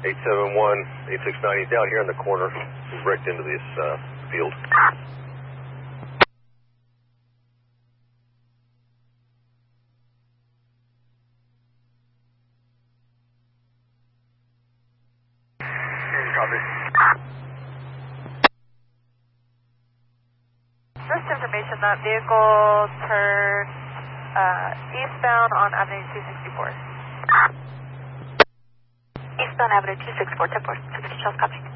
871, 869, he's down here in the corner. He's wrecked into this field. Copy. Just information, that vehicle turned eastbound on Avenue 264. Eastbound Avenue 264, 10-4, 60 Charles, copy.